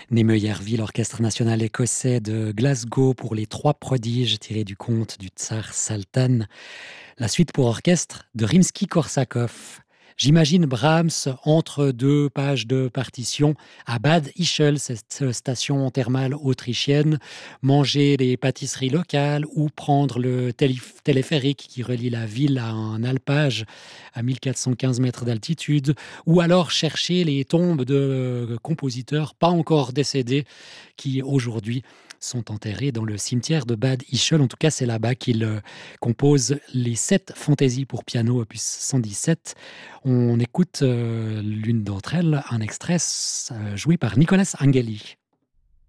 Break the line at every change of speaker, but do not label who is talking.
Meyerville, orchestre national écossais de Glasgow pour les trois prodiges tirés du conte du tsar Saltan. La suite pour orchestre de Rimsky-Korsakov. J'imagine Brahms entre deux pages de partition à Bad Ischl, cette station thermale autrichienne, manger des pâtisseries locales ou prendre le téléphérique qui relie la ville à un alpage à 1415 mètres d'altitude, ou alors chercher les tombes de compositeurs pas encore décédés qui aujourd'hui sont enterrés dans le cimetière de Bad Ischl. En tout cas, c'est là-bas qu'il compose les 7 fantaisies pour piano, opus 117. On écoute l'une d'entre elles, un extrait joué par Nicolas Angeli.